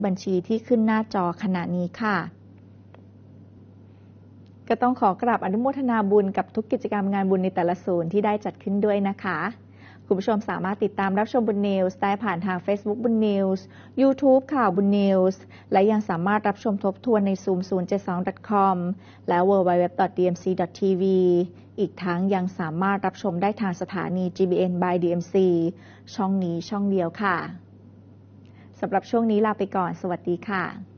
บัญชีที่ขึ้นหน้าจอขณะนี้ค่ะก็ต้องขอกราบอนุโมทนาบุญกับทุกกิจกรรมงานบุญในแต่ละศูนย์ที่ได้จัดขึ้นด้วยนะคะคุณผู้ชมสามารถติดตามรับชมบุญนิวส์ได้ผ่านทาง Facebook บุญนิวส์ YouTube ข่าวบุญนิวส์และยังสามารถรับชมทบทวนใน zoom072.com และ www.dmc.tv อีกทั้งยังสามารถรับชมได้ทางสถานี GBN by DMC ช่องนี้ช่องเดียวค่ะสำหรับช่วงนี้ลาไปก่อนสวัสดีค่ะ